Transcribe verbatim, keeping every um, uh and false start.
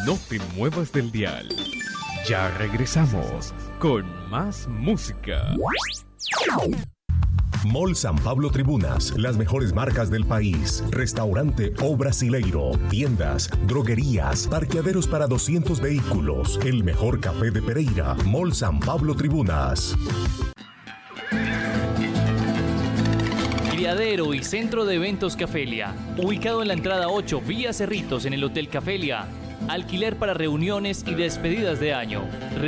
No te muevas del dial. Ya regresamos con más música. Mall San Pablo Tribunas, las mejores marcas del país. Restaurante O Brasileiro, tiendas, droguerías, parqueaderos para doscientos vehículos. El mejor café de Pereira. Mall San Pablo Tribunas. Criadero y Centro de Eventos Cafelia, ubicado en la entrada ocho, vía Cerritos, en el Hotel Cafelia. Alquiler para reuniones y despedidas de año.